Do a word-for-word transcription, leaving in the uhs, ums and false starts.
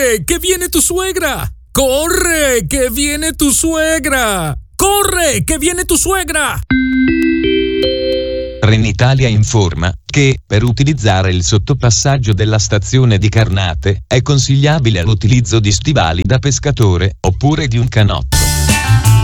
Corre, che viene tu suegra! Corre, che viene tu suegra! Corre, che viene tu suegra! Trenitalia informa che, per utilizzare il sottopassaggio della stazione di Carnate, è consigliabile l'utilizzo di stivali da pescatore, oppure di un canotto.